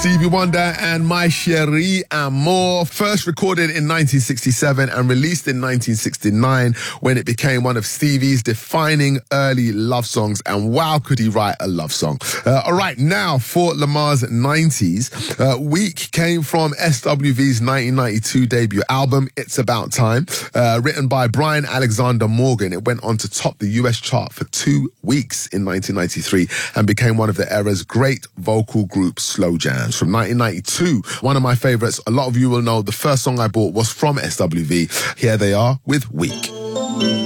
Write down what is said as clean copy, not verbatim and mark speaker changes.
Speaker 1: Stevie Wonder and My Cherie Amour, first recorded in 1967 and released in 1969 when it became one of Stevie's defining early love songs. And wow, could he write a love song. All right, now for Lamar's 90s. Weak came from SWV's 1992 debut album, It's About Time, written by Brian Alexander Morgan. It went on to top the US chart for 2 weeks in 1993 and became one of the era's great vocal group slow jams. From 1992, one of my favorites, a lot of you will know the first song I bought was from SWV. Here they are with Weak.